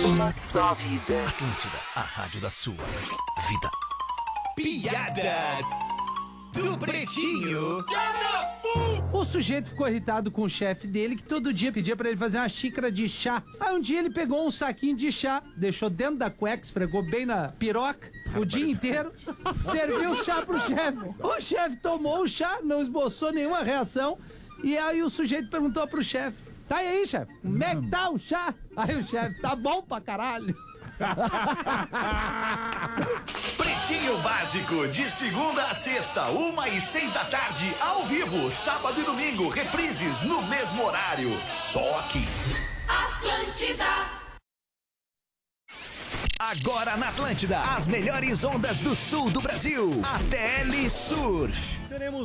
Só vida. Atlântida, a rádio da sua vida. Piada do Pretinho. O sujeito ficou irritado com o chefe dele, que todo dia pedia pra ele fazer uma xícara de chá. Aí um dia ele pegou um saquinho de chá, deixou dentro da cueca, esfregou bem na piroca o dia inteiro, serviu o chá pro chefe. O chefe tomou o chá, não esboçou nenhuma reação, e aí o sujeito perguntou pro chefe: tá aí, chefe, como é que tá o chá? Aí o chefe: tá bom pra caralho. Pretinho Básico, de segunda a sexta, 1h06 da tarde, ao vivo, sábado e domingo, reprises no mesmo horário, só aqui. Atlântida. Agora na Atlântida, as melhores ondas do sul do Brasil. A TL Surf. Teremos